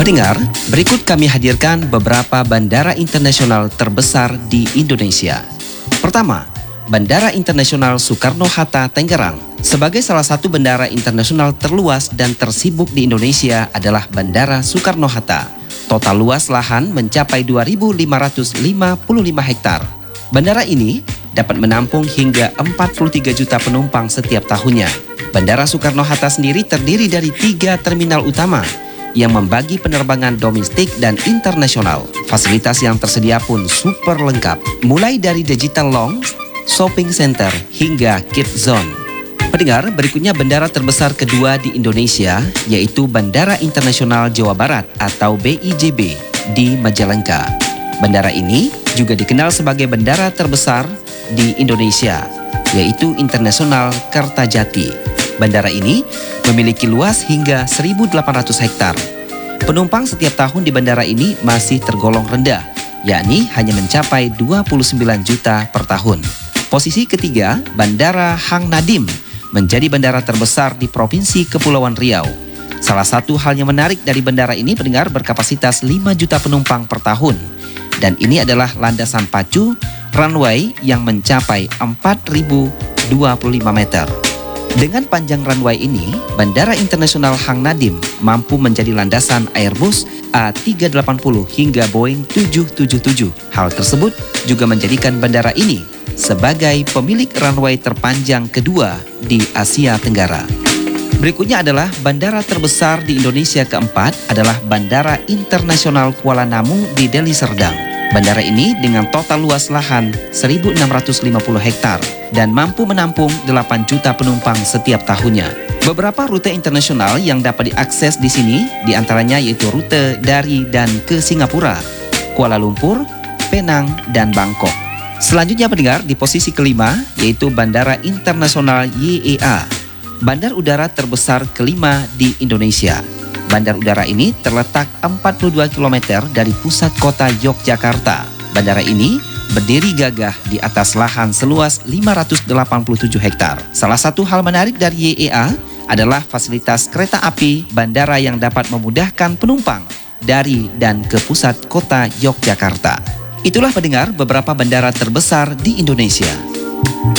Pendengar, berikut kami hadirkan beberapa bandara internasional terbesar di Indonesia. Pertama, Bandara Internasional Soekarno-Hatta Tangerang. Sebagai salah satu bandara internasional terluas dan tersibuk di Indonesia adalah Bandara Soekarno-Hatta. Total luas lahan mencapai 2.555 hektar. Bandara ini dapat menampung hingga 43 juta penumpang setiap tahunnya. Bandara Soekarno-Hatta sendiri terdiri dari 3 terminal utama yang membagi penerbangan domestik dan internasional. Fasilitas yang tersedia pun super lengkap, mulai dari digital lounge, shopping center, hingga kids zone. Pendengar, berikutnya bandara terbesar kedua di Indonesia, yaitu Bandara Internasional Jawa Barat atau BIJB di Majalengka. Bandara ini juga dikenal sebagai bandara terbesar di Indonesia, yaitu Internasional Kertajati. Bandara ini memiliki luas hingga 1.800 hektar. Penumpang setiap tahun di bandara ini masih tergolong rendah, yakni hanya mencapai 29 juta per tahun. Posisi ketiga, Bandara Hang Nadim menjadi bandara terbesar di Provinsi Kepulauan Riau. Salah satu hal yang menarik dari bandara ini, pendengar, berkapasitas 5 juta penumpang per tahun. Dan ini adalah landasan pacu runway yang mencapai 4.025 meter. Dengan panjang runway ini, Bandara Internasional Hang Nadim mampu menjadi landasan Airbus A380 hingga Boeing 777. Hal tersebut juga menjadikan bandara ini sebagai pemilik runway terpanjang kedua di Asia Tenggara. Berikutnya adalah bandara terbesar di Indonesia keempat adalah Bandara Internasional Kuala Namu di Deli Serdang. Bandara ini dengan total luas lahan 1.650 hektar dan mampu menampung 8 juta penumpang setiap tahunnya. Beberapa rute internasional yang dapat diakses di sini diantaranya yaitu rute dari dan ke Singapura, Kuala Lumpur, Penang, dan Bangkok. Selanjutnya pendengar, di posisi kelima yaitu Bandara Internasional YEA, bandar udara terbesar kelima di Indonesia. Bandar udara ini terletak 42 km dari pusat kota Yogyakarta. Bandara ini berdiri gagah di atas lahan seluas 587 hektar. Salah satu hal menarik dari YEA adalah fasilitas kereta api bandara yang dapat memudahkan penumpang dari dan ke pusat kota Yogyakarta. Itulah pendengar beberapa bandara terbesar di Indonesia.